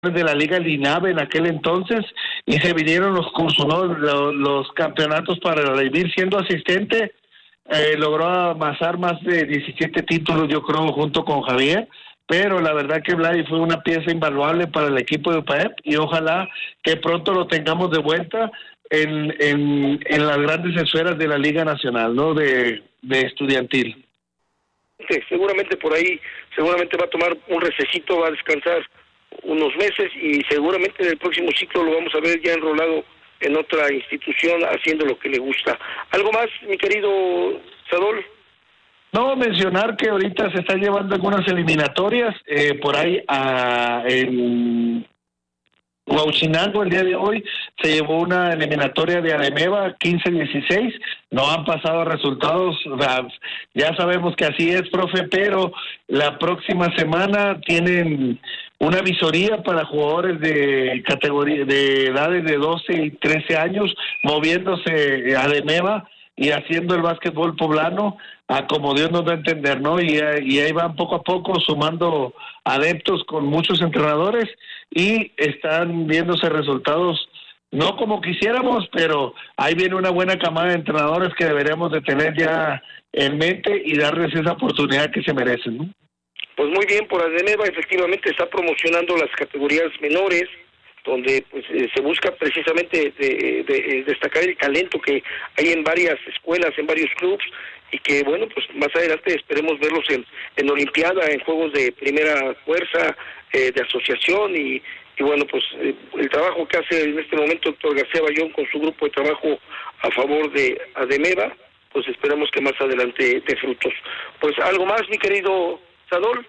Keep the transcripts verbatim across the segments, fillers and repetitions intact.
de la Liga Linave en aquel entonces, y se vinieron los cursos, ¿no? los, los campeonatos para vivir. Siendo asistente, eh, logró amasar más de diecisiete títulos, yo creo, junto con Javier, pero la verdad que Vladi fue una pieza invaluable para el equipo de U P A E P, y ojalá que pronto lo tengamos de vuelta en, en, en las grandes esferas de la Liga Nacional, ¿no? De, de estudiantil. Seguramente por ahí, seguramente va a tomar un recesito, va a descansar unos meses y seguramente en el próximo ciclo lo vamos a ver ya enrolado en otra institución haciendo lo que le gusta. ¿Algo más, mi querido Sadol? No, mencionar que ahorita se están llevando algunas eliminatorias, eh, por ahí a, en Huauchinango el día de hoy se llevó una eliminatoria de Ademeva quince dieciséis, no han pasado resultados, o sea, ya sabemos que así es, profe, pero la próxima semana tienen una visoría para jugadores de categoría de edades de doce y trece años, moviéndose a Ademeva y haciendo el básquetbol poblano a como Dios nos da a entender, ¿no? Y, y ahí van poco a poco sumando adeptos con muchos entrenadores y están viéndose resultados no como quisiéramos, pero ahí viene una buena camada de entrenadores que deberíamos de tener ya en mente y darles esa oportunidad que se merecen, ¿no? Pues muy bien, por Ademeva efectivamente está promocionando las categorías menores, donde pues eh, se busca precisamente de, de, de destacar el talento que hay en varias escuelas, en varios clubes, y que bueno, pues más adelante esperemos verlos en, en Olimpiada, en juegos de primera fuerza, eh, de asociación, y, y bueno, pues eh, el trabajo que hace en este momento el doctor García Bayón con su grupo de trabajo a favor de Ademeva, pues esperamos que más adelante dé frutos. Pues algo más, mi querido Sadol.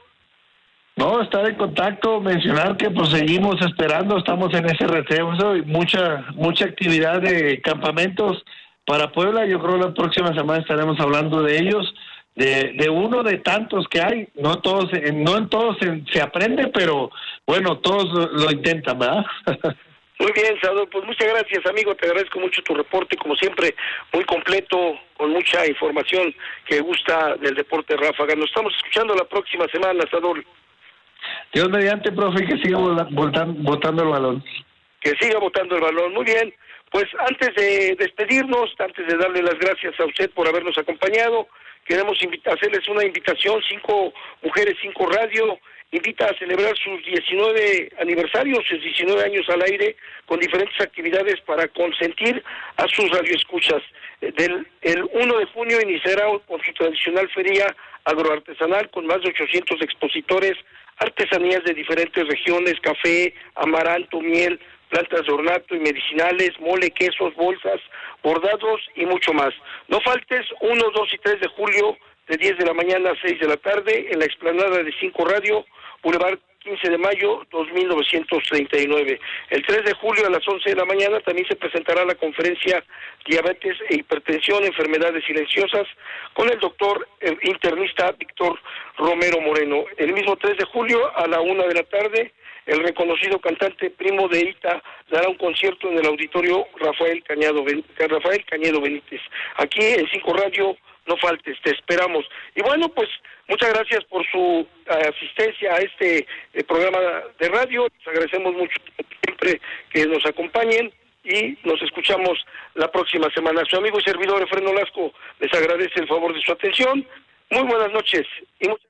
No, estar en contacto, mencionar que pues seguimos esperando, estamos en ese receso y mucha mucha actividad de campamentos para Puebla. Yo creo que la próxima semana estaremos hablando de ellos, de, de uno de tantos que hay. No todos, no en todos se, se aprende, pero bueno, todos lo, lo intentan, ¿verdad? Muy bien, Sadol, pues muchas gracias, amigo, te agradezco mucho tu reporte, como siempre, muy completo, con mucha información que gusta del deporte ráfaga. Nos estamos escuchando la próxima semana, Sadol. Dios mediante, profe, que siga botando, botando el balón. Que siga botando el balón, muy bien. Pues antes de despedirnos, antes de darle las gracias a usted por habernos acompañado, queremos invita- hacerles una invitación. Cinco Mujeres, Cinco Radio invita a celebrar sus diecinueve aniversarios, sus diecinueve años al aire, con diferentes actividades para consentir a sus radioescuchas. Del el uno de junio iniciará con su tradicional feria agroartesanal con más de ochocientos expositores, artesanías de diferentes regiones, café, amaranto, miel, plantas de ornato y medicinales, mole, quesos, bolsas, bordados y mucho más. No faltes uno, dos y tres de julio de diez de la mañana a seis de la tarde en la explanada de Cinco Radio, Boulevard quince de mayo dos mil novecientos treinta y nueve. El tres de julio a las once de la mañana también se presentará la conferencia Diabetes e Hipertensión, Enfermedades Silenciosas, con el doctor el internista Víctor Romero Moreno. El mismo tres de julio a la una de la tarde, el reconocido cantante Primo de Ita dará un concierto en el auditorio Rafael Cañado, Rafael Cañedo Benítez. Aquí en Cinco Radio, no faltes, te esperamos. Y bueno, pues muchas gracias por su uh, asistencia a este eh, programa de radio. Les agradecemos mucho siempre que nos acompañen y nos escuchamos la próxima semana. Su amigo y servidor Efraín Nolasco les agradece el favor de su atención. Muy buenas noches y muchas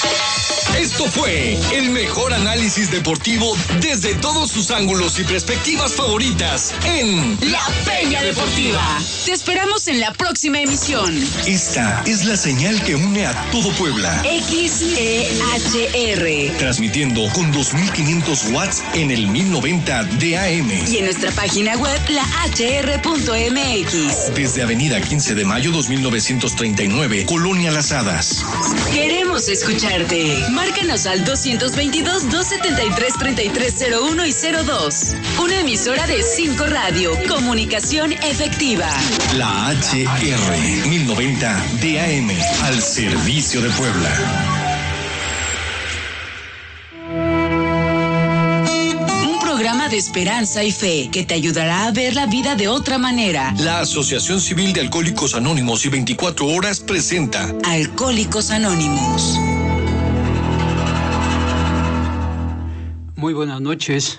Esto fue el mejor análisis deportivo desde todos sus ángulos y perspectivas favoritas en La Peña Deportiva. Te esperamos en la próxima emisión. Esta es la señal que une a todo Puebla. X E H R. Transmitiendo con dos mil quinientos watts en el mil noventa de A M. Y en nuestra página web, la h r punto m x. Desde Avenida quince de mayo dos mil novecientos treinta y nueve, Colonia Las Hadas. Queremos escucharte. Márcanos al dos veintidós, dos setenta y tres, treinta y tres cero uno y cero dos. Una emisora de Cinco Radio. Comunicación efectiva. La H R mil noventa de A M al servicio de Puebla. Un programa de esperanza y fe que te ayudará a ver la vida de otra manera. La Asociación Civil de Alcohólicos Anónimos y veinticuatro horas presenta Alcohólicos Anónimos. Muy buenas noches.